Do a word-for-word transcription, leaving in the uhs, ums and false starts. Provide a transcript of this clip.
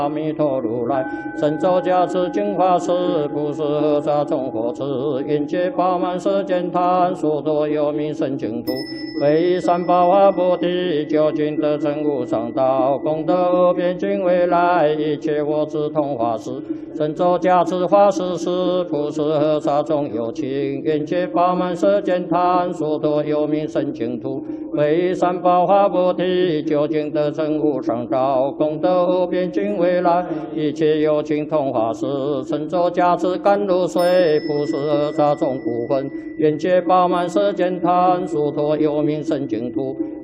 阿弥陀如来，神咒加持净法师，不是何沙众火持，愿界饱满世间贪，所多有名圣净土，为三宝化菩提，究竟得成无上道，功德无边尽未来，一切我智同法师，神咒加持法师是，不是何沙众有情，愿界饱满世间贪，所多有名圣净土，为三宝化菩提，究竟得成无上道，功德无边尽未来，一切有情同法师，神咒加持甘露水，不是何沙众不分，愿界饱满世间贪，所托有名圣净土。